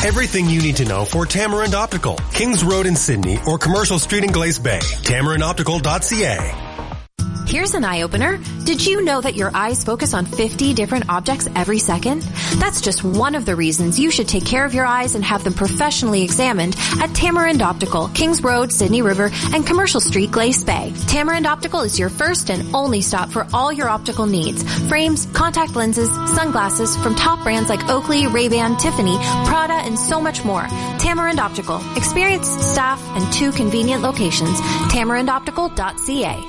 Everything you need to know for Tamarind Optical, Kings Road in Sydney or Commercial Street in Glace Bay. TamarinOptical.ca. Here's an eye-opener. Did you know that your eyes focus on 50 different objects every second? That's just one of the reasons you should take care of your eyes and have them professionally examined at Tamarind Optical, Kings Road, Sydney River, and Commercial Street, Glace Bay. Tamarind Optical is your first and only stop for all your optical needs. Frames, contact lenses, sunglasses from top brands like Oakley, Ray-Ban, Tiffany, Prada, and so much more. Tamarind Optical. Experienced staff and 2 convenient locations. TamarinDoptical.ca.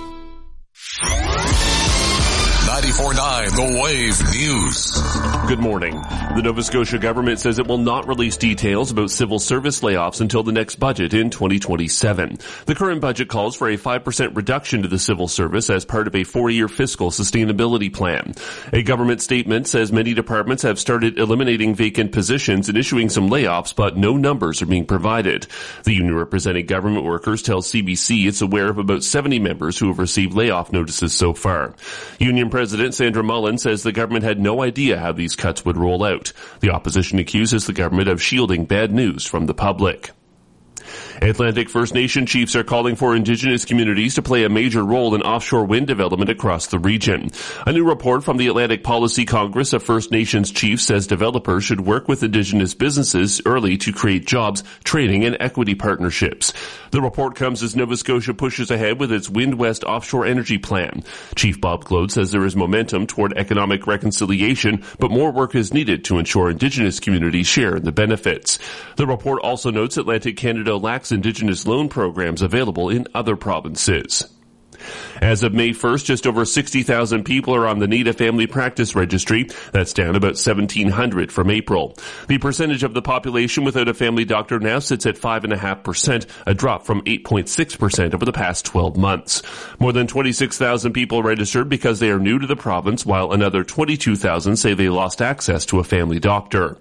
94.9 The Wave News. Good morning. The Nova Scotia government says it will not release details about civil service layoffs until the next budget in 2027. The current budget calls for a 5% reduction to the civil service as part of a 4-year fiscal sustainability plan. A government statement says many departments have started eliminating vacant positions and issuing some layoffs, but no numbers are being provided. The union representing government workers tells CBC it's aware of about 70 members who have received layoff notices so far. Union President Sandra Mullen says the government had no idea how these cuts would roll out. The opposition accuses the government of shielding bad news from the public. Atlantic First Nation chiefs are calling for Indigenous communities to play a major role in offshore wind development across the region. A new report from the Atlantic Policy Congress of First Nations chiefs says developers should work with Indigenous businesses early to create jobs, training, and equity partnerships. The report comes as Nova Scotia pushes ahead with its Wind West offshore energy plan. Chief Bob Glode says there is momentum toward economic reconciliation, but more work is needed to ensure Indigenous communities share in the benefits. The report also notes Atlantic Canada lacks Indigenous loan programs available in other provinces. As of May 1st, just over 60,000 people are on the NIDA Family Practice Registry. That's down about 1,700 from April. The percentage of the population without a family doctor now sits at 5.5%, a drop from 8.6% over the past 12 months. More than 26,000 people registered because they are new to the province, while another 22,000 say they lost access to a family doctor.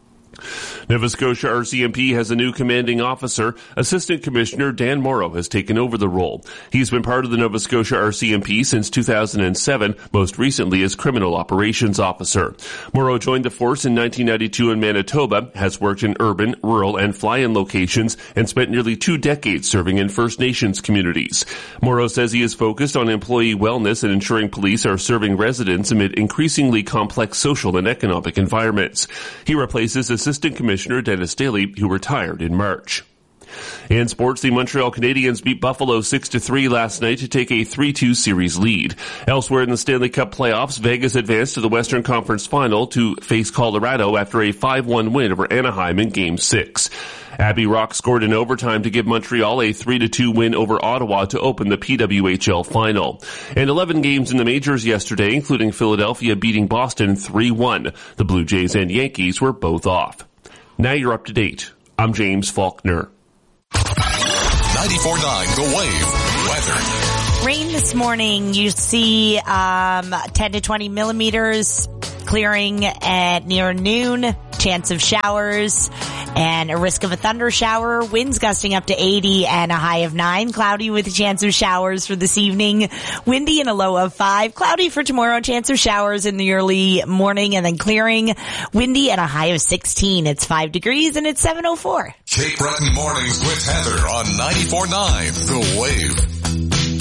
Nova Scotia RCMP has a new commanding officer. Assistant Commissioner Dan Morrow has taken over the role. He's been part of the Nova Scotia RCMP since 2007, most recently as Criminal Operations Officer. Morrow joined the force in 1992 in Manitoba, has worked in urban, rural, and fly-in locations, and spent nearly 2 decades serving in First Nations communities. Morrow says he is focused on employee wellness and ensuring police are serving residents amid increasingly complex social and economic environments. He replaces Assistant Commissioner Dennis Daly, who retired in March. In sports, the Montreal Canadiens beat Buffalo 6-3 last night to take a 3-2 series lead. Elsewhere in the Stanley Cup playoffs, Vegas advanced to the Western Conference Final to face Colorado after a 5-1 win over Anaheim in Game 6. Abby Rock scored in overtime to give Montreal a 3-2 win over Ottawa to open the PWHL Final. And 11 games in the majors yesterday, including Philadelphia beating Boston 3-1. The Blue Jays and Yankees were both off. Now you're up to date. I'm James Faulkner. 94.9 The Wave weather. Rain this morning. You see 10 to 20 millimeters clearing at near noon. Chance of showers and a risk of a thunder shower. Winds gusting up to 80 and a high of 9. Cloudy with a chance of showers for this evening. Windy and a low of 5. Cloudy for tomorrow. Chance of showers in the early morning and then clearing. Windy and a high of 16. It's 5 degrees and it's 7:04. Cape Breton Mornings with Heather on 94.9 The Wave.